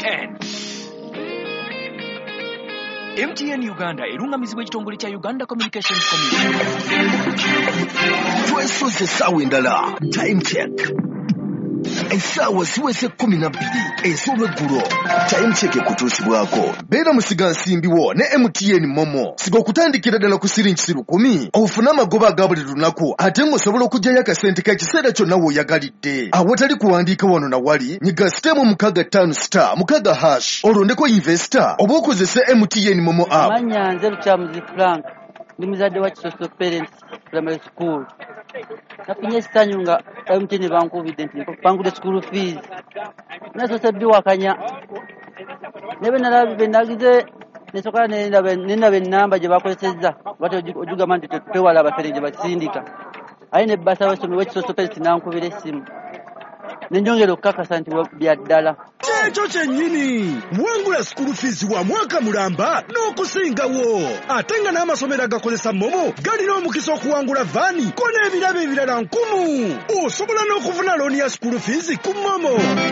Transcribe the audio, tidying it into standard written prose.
MTN Uganda erungamizibwa ekitongole kya Uganda Communications Commission. Twesoze essaawa endala. Time check. Essaawa ziweze 12 ez'olweggulo. Time check ekutuusibwako. Beera musiga nsimbiwo ne MTN Momo. Siga okutandikira ddala ku siringi 10 ofune amagoba aga buli lunaku ate ng'osobola okuggyayo akasente k'ekiseera kyonna w'oyagalidde. Awatali kuwandiika wano na wali nyiga sitemu 65*, olondeko investor oba okozese MTN Momo app. Manya nze Lukyamuzi Frank ndi muzadde wa Kisoso Parents Primary School. Nafunye essanyu nga MTN bankubidde nti bangudde school fees. Nasoose biwakanya. Ne bwe nagize nesoka nendaba ennamba gye bakozesezza bati ojugamba nti twewala abafere gye basindika. Aye ne bbasa w'essomero w'Ekisoso Parents nankubira essimu. Nenjongera okukakasa nti bya ddala. Ekyo kyennyini wangula school fees wa mwaka mulamba n'okusingawo. Ate nga n'amasomero agakozesa Momo galina omukisa okuwangula vaani ko n'ebirabo ebirala 1000. Osobola n'okufuna looni ya school fees ku Momo.